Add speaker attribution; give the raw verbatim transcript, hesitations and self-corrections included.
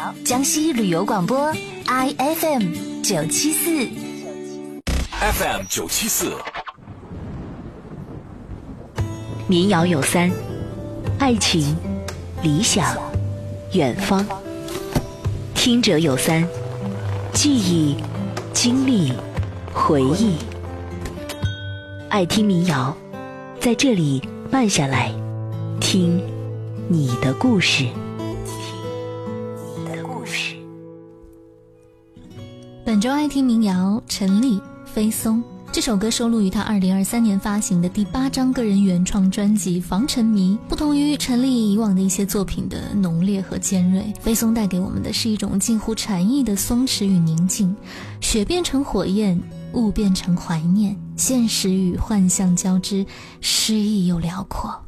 Speaker 1: 江西旅游广播 I F M 九七四
Speaker 2: F M 九七四，
Speaker 3: 民谣有三：爱情、理想、远方。听者有三：记忆、经历、回忆。爱听民谣，在这里慢下来，听你的故事。
Speaker 4: 本周爱听民谣，陈粒飞松。这首歌收录于他二零二三年发行的第八张个人原创专辑《防尘迷》。不同于陈粒以往的一些作品的浓烈和尖锐，飞松带给我们的是一种近乎禅意的松弛与宁静。雪变成火焰，雾变成怀念，现实与幻象交织，诗意又辽阔。